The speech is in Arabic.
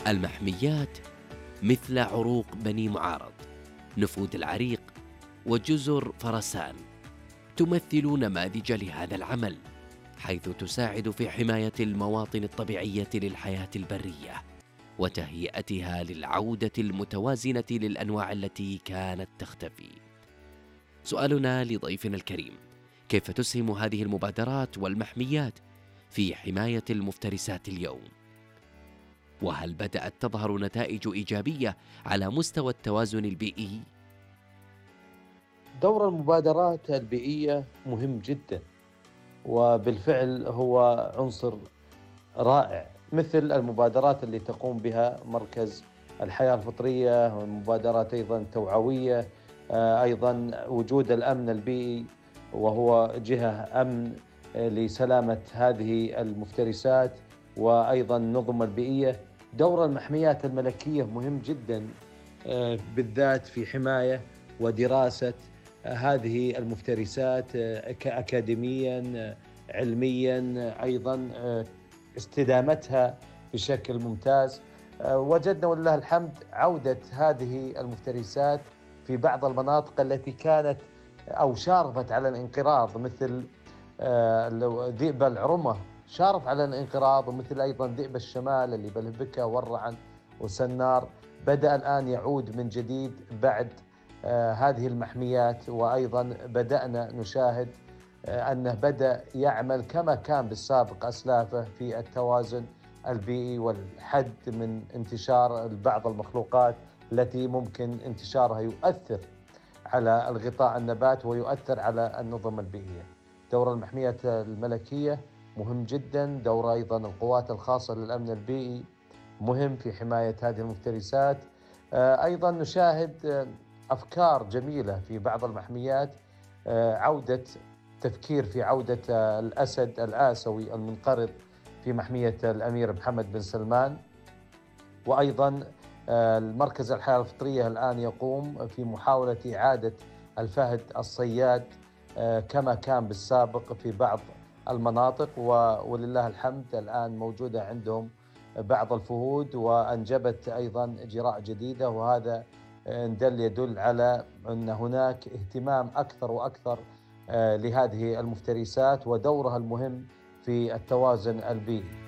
المحميات مثل عروق بني معارض، نفود العريق، وجزر فرسان تمثل نماذج لهذا العمل، حيث تساعد في حماية المواطن الطبيعية للحياة البرية وتهيئتها للعودة المتوازنة للأنواع التي كانت تختفي. سؤالنا لضيفنا الكريم: كيف تسهم هذه المبادرات والمحميات في حماية المفترسات اليوم؟ وهل بدأت تظهر نتائج إيجابية على مستوى التوازن البيئي؟ دور المبادرات البيئية مهم جدا، وبالفعل هو عنصر رائع، مثل المبادرات اللي تقوم بها مركز الحياة الفطرية، ومبادرات أيضا توعوية. أيضا وجود الأمن البيئي، وهو جهة أمن لسلامة هذه المفترسات، وأيضا النظم البيئية. دور المحميات الملكية مهم جدا، بالذات في حماية ودراسة هذه المفترسات، أكاديميا، علميا، أيضا استدامتها بشكل ممتاز. وجدنا ولله الحمد عودة هذه المفترسات في بعض المناطق التي كانت أو شارفت على الانقراض، مثل ذئب العرمة شارف على الانقراض، ومثل أيضا ذئب الشمال اللي بلبكة والرعن وسنار، بدأ الآن يعود من جديد بعد هذه المحميات. وأيضا بدأنا نشاهد أنه بدأ يعمل كما كان بالسابق أسلافه في التوازن البيئي والحد من انتشار بعض المخلوقات التي ممكن انتشارها يؤثر على الغطاء النبات ويؤثر على النظم البيئية. دور المحمية الملكية مهم جدا. دور أيضا القوات الخاصة للأمن البيئي مهم في حماية هذه المفترسات. أيضا نشاهد أفكار جميلة في بعض المحميات، عودة تفكير في عودة الأسد الآسيوي المنقرض في محمية الأمير محمد بن سلمان. وأيضا المركز الحياة الفطرية الآن يقوم في محاولة إعادة الفهد الصياد كما كان بالسابق في بعض المناطق، ولله الحمد الآن موجودة عندهم بعض الفهود، وأنجبت أيضا إجراء جديدة، وهذا يدل على أن هناك اهتمام أكثر وأكثر لهذه المفترسات ودورها المهم في التوازن البيئي.